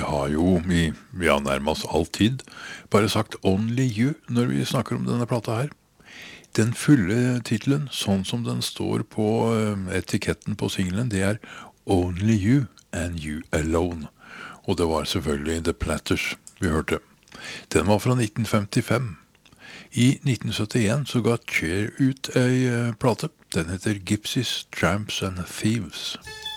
har jo nærmest alltid bare sagt Only You når vi snakker om denne plata her. Den fulle titelen, sånn som den står på etiketten på singlen, det er Only You and You Alone. Og det var selvfølgelig The Platters vi hørte. Den var fra 1955. I 1971 så ga Cher ut ei plate. Den heter Gypsies, Tramps and Thieves.